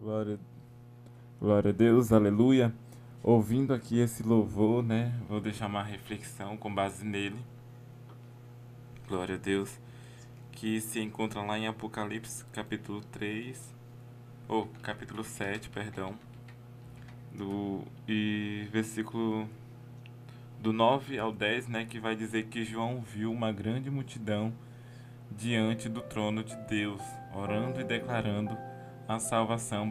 Glória, glória a Deus, aleluia. Ouvindo aqui esse louvor, né? Vou deixar uma reflexão com base nele. Glória a Deus. Que se encontra lá em Apocalipse, capítulo 3, ou capítulo 7, perdão, e versículo do 9 ao 10, né? Que vai dizer que João viu uma grande multidão diante do trono de Deus, orando e declarando a salvação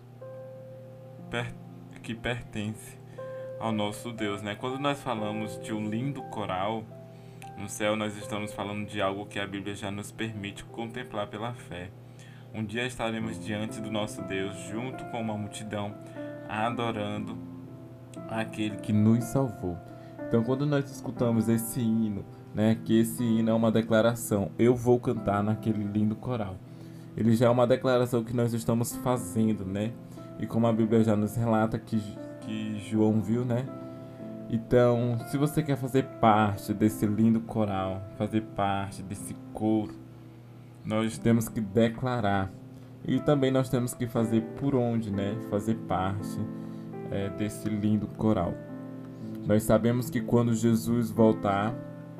per- que pertence ao nosso Deus, né? Quando nós falamos de um lindo coral no céu, nós estamos falando de algo que a Bíblia já nos permite contemplar pela fé. Um dia estaremos diante do nosso Deus, junto com uma multidão, adorando aquele que nos salvou. Então, quando nós escutamos esse hino, né, que esse hino é uma declaração, eu vou cantar naquele lindo coral. Ele já é uma declaração que nós estamos fazendo, né? E como a Bíblia já nos relata que João viu, né? Então, se você quer fazer parte desse lindo coral, fazer parte desse coro, nós temos que declarar. E também nós temos que fazer por onde, né? Fazer parte desse lindo coral. Nós sabemos que quando Jesus voltar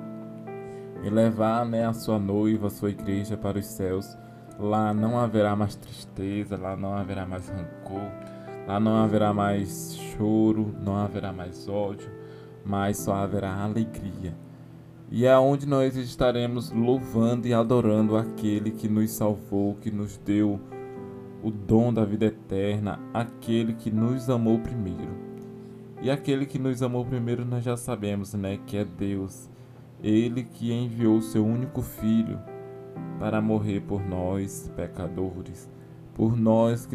e levar, né, a sua noiva, a sua igreja para os céus, lá não haverá mais tristeza, lá não haverá mais rancor, lá não haverá mais choro, não haverá mais ódio, mas só haverá alegria. E é onde nós estaremos louvando e adorando aquele que nos salvou, que nos deu o dom da vida eterna, aquele que nos amou primeiro. E aquele que nos amou primeiro nós já sabemos, né, que é Deus. Ele que enviou seu único filho para morrer por nós, pecadores, por nós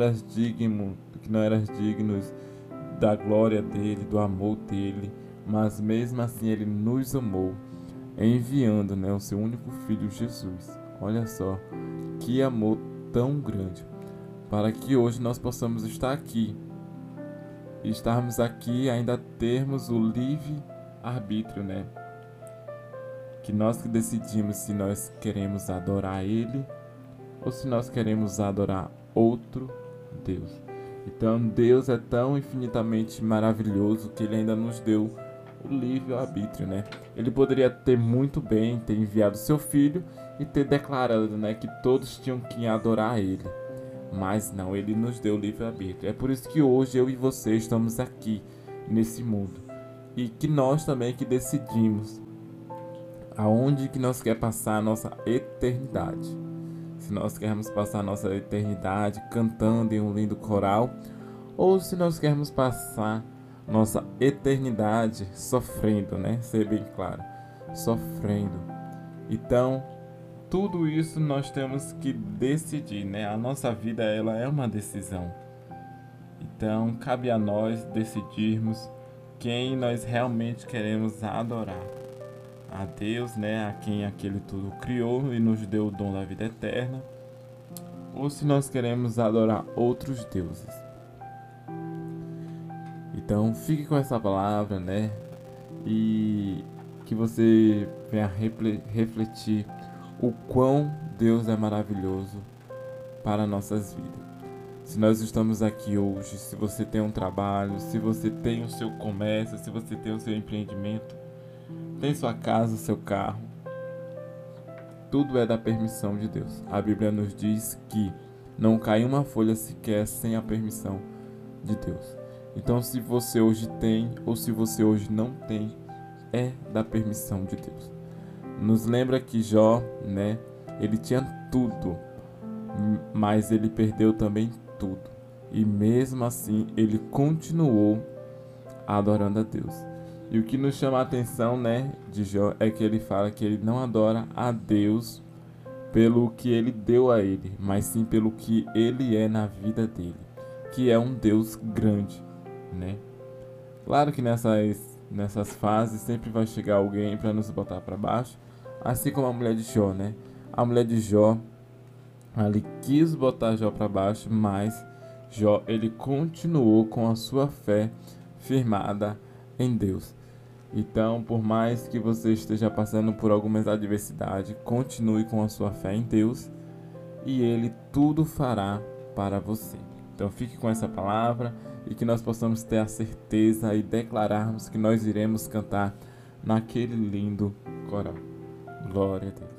que não eras dignos da glória dele, do amor dele, mas mesmo assim ele nos amou, enviando, né, o seu único filho Jesus. Olha só, que amor tão grande, para que hoje nós possamos estar aqui, e estarmos aqui ainda termos o livre arbítrio, né? Que nós que decidimos se nós queremos adorar Ele ou se nós queremos adorar outro Deus. Então Deus é tão infinitamente maravilhoso que Ele ainda nos deu o livre-arbítrio, né? Ele poderia ter muito bem ter enviado seu Filho e ter declarado, né, que todos tinham que adorar Ele. Mas não, Ele nos deu o livre-arbítrio. É por isso que hoje eu e você estamos aqui nesse mundo. E que nós também que decidimos aonde que nós quer passar a nossa eternidade. Se nós queremos passar a nossa eternidade cantando em um lindo coral, ou se nós queremos passar nossa eternidade sofrendo, né? Ser bem claro, sofrendo. Então, tudo isso nós temos que decidir, né? A nossa vida, ela é uma decisão. Então, cabe a nós decidirmos quem nós realmente queremos adorar. A Deus, né, a quem aquele tudo criou e nos deu o dom da vida eterna, ou se nós queremos adorar outros deuses. Então, fique com essa palavra, né, e que você venha refletir o quão Deus é maravilhoso para nossas vidas. Se nós estamos aqui hoje, se você tem um trabalho, se você tem o seu comércio, se você tem o seu empreendimento, tem sua casa, seu carro, tudo é da permissão de Deus. A Bíblia nos diz que não cai uma folha sequer sem a permissão de Deus. Então, se você hoje tem ou se você hoje não tem, é da permissão de Deus. Nos lembra que Jó, né, ele tinha tudo, mas ele perdeu também tudo. E mesmo assim, ele continuou adorando a Deus. E o que nos chama a atenção, né, de Jó é que ele fala que ele não adora a Deus pelo que ele deu a ele, mas sim pelo que ele é na vida dele, que é um Deus grande, né? Claro que nessas fases sempre vai chegar alguém para nos botar para baixo, assim como a mulher de Jó, né? A mulher de Jó, ele quis botar Jó para baixo, mas Jó, ele continuou com a sua fé firmada em Deus. Então, por mais que você esteja passando por algumas adversidades, continue com a sua fé em Deus e Ele tudo fará para você. Então fique com essa palavra e que nós possamos ter a certeza e declararmos que nós iremos cantar naquele lindo coral. Glória a Deus.